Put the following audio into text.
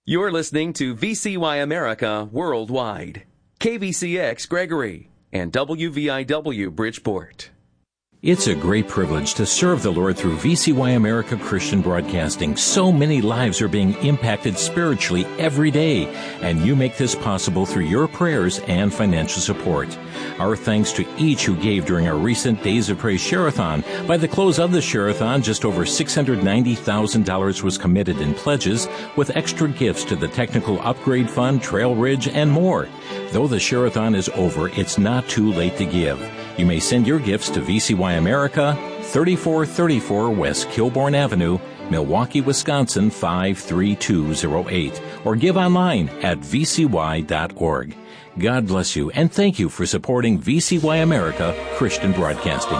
You're listening to VCY America Worldwide, KVCX Gregory, and WVIW Bridgeport. It's a great privilege to serve the Lord through VCY America Christian Broadcasting. So many lives are being impacted spiritually every day, and you make this possible through your prayers and financial support. Our thanks to each who gave during our recent Days of Praise Share-a-thon. By the close of the Share-a-thon, just over $690,000 was committed in pledges, with extra gifts to the Technical Upgrade Fund, Trail Ridge, and more. Though the Share-a-thon is over, it's not too late to give. You may send your gifts to VCY America, 3434 West Kilbourne Avenue, Milwaukee, Wisconsin 53208, or give online at vcy.org. God bless you, and thank you for supporting VCY America Christian Broadcasting.